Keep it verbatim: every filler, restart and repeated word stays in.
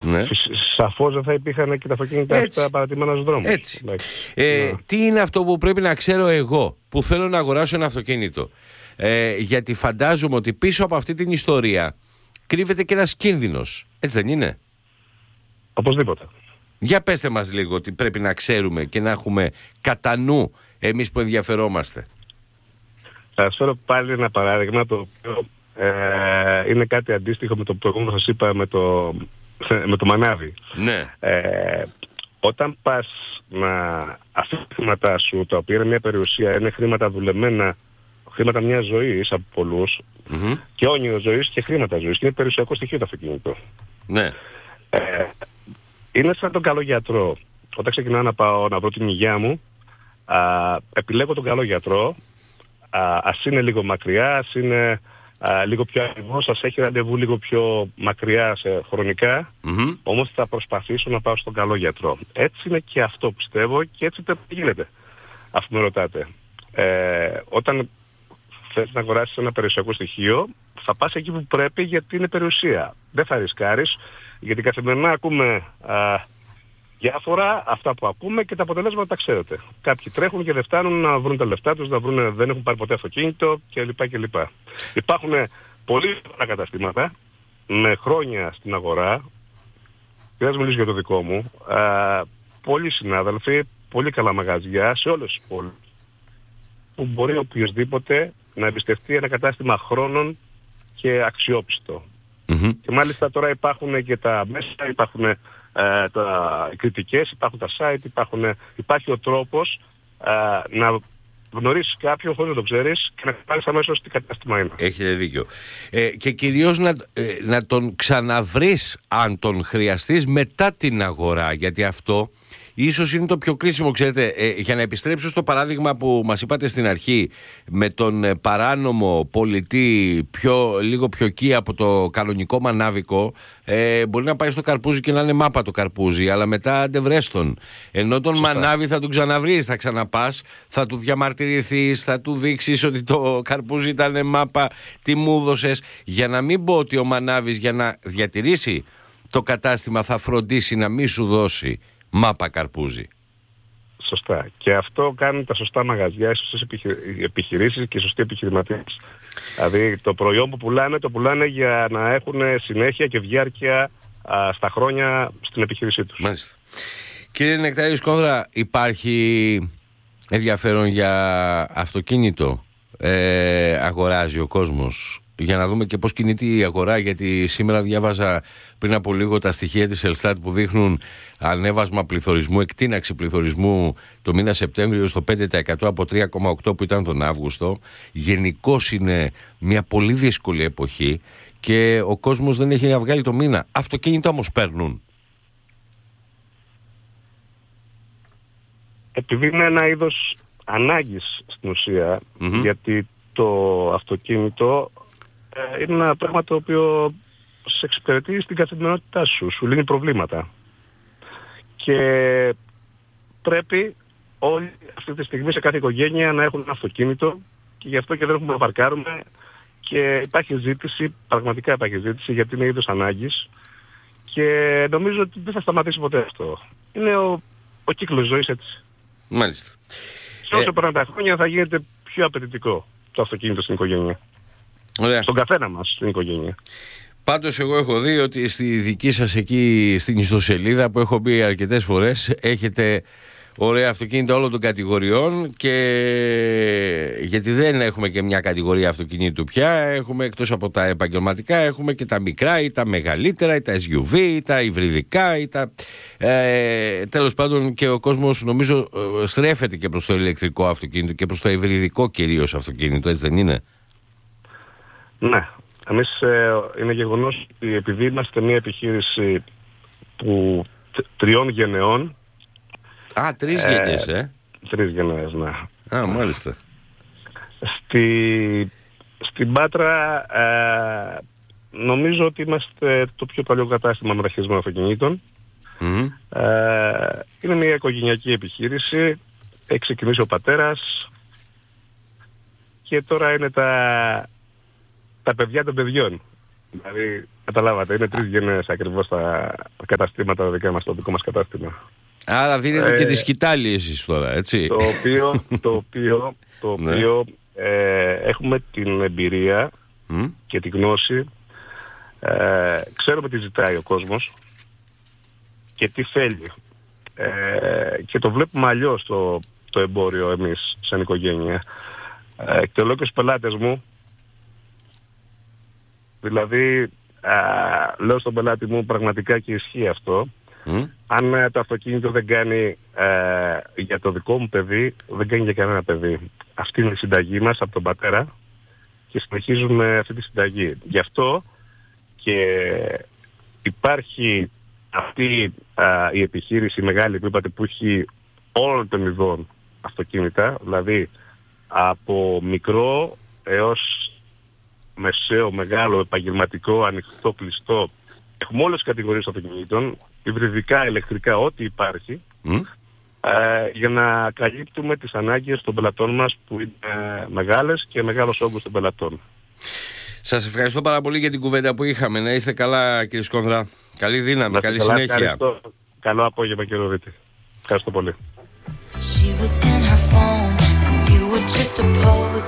Ναι. Σαφώς δεν θα υπήρχαν και τα αυτοκίνητα αυτά παρατημένα στους δρόμους. Έτσι. Ε, ναι. Τι είναι αυτό που πρέπει να ξέρω εγώ που θέλω να αγοράσω ένα αυτοκίνητο? Ε, γιατί φαντάζομαι ότι πίσω από αυτή την ιστορία κρύβεται και ένας κίνδυνος. Έτσι δεν είναι? Οπωσδήποτε. Για πέστε μας λίγο τι πρέπει να ξέρουμε και να έχουμε κατά νου εμείς που ενδιαφερόμαστε. Θα σας φέρω πάλι ένα παράδειγμα το οποίο ε, είναι κάτι αντίστοιχο με το προηγούμενο σας είπα με το, με το μανάβι. Ναι. Ε, όταν πας να αφήσεις τα χρήματά σου, τα οποία είναι μια περιουσία, είναι χρήματα δουλεμένα, χρήματα μιας ζωής από πολλούς, mm-hmm. και όνειρο ζωής και χρήματα ζωής, και είναι περιουσιακό στοιχείο το αυτοκίνητο. Ναι. Ε, είναι σαν τον καλό γιατρό. Όταν ξεκινάω να πάω να βρω την υγεία μου, α, επιλέγω τον καλό γιατρό, α, ας είναι λίγο μακριά, ας είναι α, λίγο πιο ακριβώς, ας έχει ραντεβού λίγο πιο μακριά σε χρονικά, mm-hmm. όμως θα προσπαθήσω να πάω στον καλό γιατρό. Έτσι είναι και αυτό πιστεύω και έτσι δεν γίνεται, αφού με ρωτάτε. Ε, όταν θες να αγοράσεις ένα περιουσιακό στοιχείο, θα πας εκεί που πρέπει γιατί είναι περιουσία. Δεν θα ρισκάρεις, γιατί καθημερινά ακούμε α, διάφορα, αυτά που ακούμε και τα αποτελέσματα τα ξέρετε. Κάποιοι τρέχουν και δεν φτάνουν να βρουν τα λεφτά τους, να βρουν, δεν έχουν πάρει ποτέ αυτοκίνητο κλπ. κλπ. Υπάρχουν πολύ πολλά καταστήματα με χρόνια στην αγορά, και θα σας μιλήσω για το δικό μου, α, πολλοί συνάδελφοι, πολύ καλά μαγαζιά σε όλες τις πόλεις, που μπορεί οποιοσδήποτε να εμπιστευτεί ένα κατάστημα χρόνων και αξιόπιστο. Mm-hmm. Και μάλιστα τώρα υπάρχουν και τα μέσα, υπάρχουν ε, τα κριτικές, υπάρχουν τα site, υπάρχουν, υπάρχει ο τρόπος ε, να γνωρίσεις κάποιον χωρίς να το ξέρεις και να πάρεις αμέσως τι κατάστημα είναι. Έχετε δίκιο. Ε, και κυρίως να, ε, να τον ξαναβρεις αν τον χρειαστείς μετά την αγορά, γιατί αυτό ίσως είναι το πιο κρίσιμο, ξέρετε, ε, για να επιστρέψω στο παράδειγμα που μας είπατε στην αρχή με τον ε, παράνομο πολιτή πιο, λίγο πιο εκεί από το κανονικό μανάβικο, ε, μπορεί να πάει στο καρπούζι και να είναι μάπα το καρπούζι, αλλά μετά αντεβρέστον. Ενώ τον Σωστά. Μανάβι θα τον ξαναβρεις, θα ξαναπάς, θα του διαμαρτυρηθείς, θα του δείξεις ότι το καρπούζι ήταν μάπα, τι μου δώσες, για να μην πω ότι ο Μανάβης για να διατηρήσει το κατάστημα θα φροντίσει να μην σου δώσει μάπα καρπούζι. Σωστά. Και αυτό κάνουν τα σωστά μαγαζιά, οι σωστές επιχειρήσεις και οι σωστοί επιχειρηματίες. Δηλαδή το προϊόν που πουλάνε, το πουλάνε για να έχουν συνέχεια και διάρκεια α, στα χρόνια στην επιχείρησή τους. Μάλιστα. Κύριε Νεκτάριο Σκόνδρα, υπάρχει ενδιαφέρον για αυτοκίνητο? Ε, αγοράζει ο κόσμος? Για να δούμε και πώς κινείται η αγορά, γιατί σήμερα διάβαζα πριν από λίγο τα στοιχεία της Ελστάτ που δείχνουν ανέβασμα πληθωρισμού, εκτείναξη πληθωρισμού το μήνα Σεπτέμβριο στο πέντε τοις εκατό από τρία κόμμα οκτώ που ήταν τον Αύγουστο. Γενικώς είναι μια πολύ δύσκολη εποχή και ο κόσμος δεν έχει να βγάλει το μήνα. Αυτοκίνητα όμως παίρνουν. Επειδή είναι ένα είδος ανάγκης στην ουσία, mm-hmm. γιατί το αυτοκίνητο ε, είναι ένα πράγμα το οποίο σε εξυπηρετεί στην καθημερινότητά σου, σου λύνει προβλήματα. Και πρέπει όλοι αυτή τη στιγμή σε κάθε οικογένεια να έχουν ένα αυτοκίνητο και γι' αυτό και δεν έχουμε να παρκάρουμε και υπάρχει ζήτηση, πραγματικά υπάρχει ζήτηση γιατί είναι είδος ανάγκης και νομίζω ότι δεν θα σταματήσει ποτέ αυτό. Είναι ο, ο κύκλος ζωής έτσι. Μάλιστα. Και όσο ε... περνάνε τα χρόνια θα γίνεται πιο απαιτητικό το αυτοκίνητο στην οικογένεια. Ωραία. Στον καθένα μας στην οικογένεια. Πάντως εγώ έχω δει ότι στη δική σας εκεί στην ιστοσελίδα που έχω μπει αρκετές φορές έχετε ωραία αυτοκίνητα όλων των κατηγοριών και γιατί δεν έχουμε και μια κατηγορία αυτοκινήτου πια, έχουμε εκτός από τα επαγγελματικά έχουμε και τα μικρά ή τα μεγαλύτερα ή τα ες γιου βι ή τα υβριδικά ή τα... Ε, τέλος πάντων και ο κόσμος νομίζω στρέφεται και προς το ηλεκτρικό αυτοκίνητο και προς το υβριδικό κυρίως αυτοκίνητο, έτσι δεν είναι? Ναι. Εμείς ε, είναι γεγονός ότι επειδή είμαστε μια επιχείρηση που τριών γενεών. Α, τρεις ε, γενιές, ε. Τρεις γενιές, ναι. Α, μάλιστα. Στη, στην Πάτρα ε, νομίζω ότι είμαστε το πιο παλιό κατάστημα μεταχειρισμένων αυτοκινήτων. Mm-hmm. Ε, είναι μια οικογενειακή επιχείρηση. Έχει ξεκινήσει ο πατέρας και τώρα είναι τα... τα παιδιά των παιδιών. Δηλαδή, καταλάβατε, είναι τρεις γενναίες ακριβώς τα καταστήματα τα δικά μας, το δικό μας κατάστημα. Άρα δίνετε ε, και τη σκητάλη εσείς τώρα, έτσι. Το οποίο, το οποίο, το οποίο ε, έχουμε την εμπειρία mm. και τη γνώση, ε, ξέρουμε τι ζητάει ο κόσμος και τι θέλει. Ε, και το βλέπουμε αλλιώς το, το εμπόριο εμείς σαν οικογένεια. Ε, και το λέω και στους πελάτες μου, δηλαδή α, λέω στον πελάτη μου πραγματικά και ισχύει αυτό. Mm. Αν ε, το αυτοκίνητο δεν κάνει ε, για το δικό μου παιδί, δεν κάνει για κανένα παιδί. Αυτή είναι η συνταγή μας από τον πατέρα και συνεχίζουμε αυτή τη συνταγή. Γι' αυτό και υπάρχει αυτή α, η επιχείρηση μεγάλη που είπατε που έχει όλων των ειδών αυτοκίνητα, δηλαδή από μικρό έως μεσαίο, μεγάλο, επαγγελματικό, ανοιχτό, κλειστό. Έχουμε όλες τις κατηγορίες αυτοκινήτων, υβριδικά, ηλεκτρικά, ό,τι υπάρχει, mm. ε, για να καλύπτουμε τις ανάγκες των πελατών μας που είναι μεγάλες και μεγάλος όγκος των πελατών. Σας ευχαριστώ πάρα πολύ για την κουβέντα που είχαμε. Να είστε καλά, κύριε Σκόνδρα. Καλή δύναμη, να καλή καλά, συνέχεια. Ευχαριστώ. Καλό απόγευμα, κύριε Ρίτη. Ευχαριστώ πολύ. She was in her phone and you were just a pose.